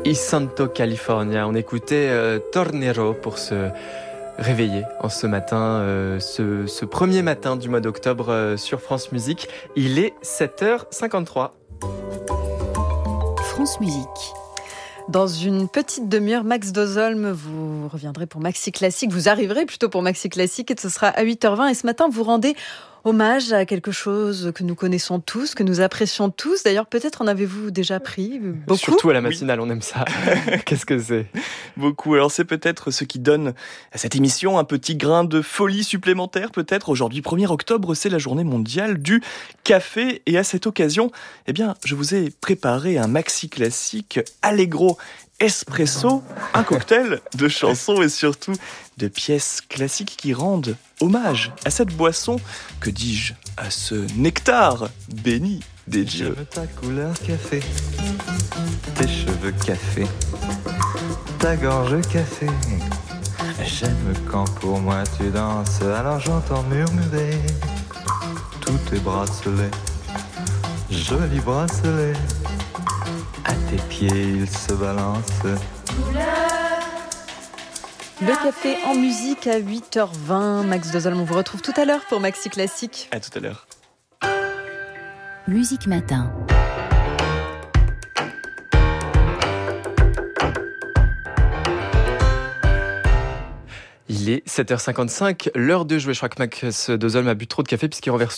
I Santo California. On écoutait Tornero pour se réveiller en ce matin, ce premier matin du mois d'octobre sur France Musique. Il est 7h53. France Musique. Dans une petite demi-heure, Max Dozholm, vous reviendrez pour Maxi Classique. Vous arriverez plutôt pour Maxi Classique et ce sera à 8h20. Et ce matin, vous rendez hommage à quelque chose que nous connaissons tous, que nous apprécions tous. D'ailleurs, peut-être en avez-vous déjà pris beaucoup. Surtout à la matinale, on aime ça. Qu'est-ce que c'est ? Beaucoup. Alors c'est peut-être ce qui donne à cette émission un petit grain de folie supplémentaire, peut-être. Aujourd'hui, 1er octobre, c'est la journée mondiale du café. Et à cette occasion, je vous ai préparé un maxi classique Allegro Espresso, un cocktail de chansons et surtout de pièces classiques qui rendent hommage à cette boisson, que dis-je, à ce nectar béni des dieux. J'aime ta couleur café, tes cheveux café, ta gorge café. J'aime quand pour moi tu danses, alors j'entends murmurer tous tes bracelets, jolis bracelets. À tes pieds, il se balance. Le café en musique à 8h20. Max Dozholm, on vous retrouve tout à l'heure pour Maxi Classique. À tout à l'heure. Musique Matin. Il est 7h55, l'heure de jouer. Je crois que Max Dozholm a bu trop de café puisqu'il renverse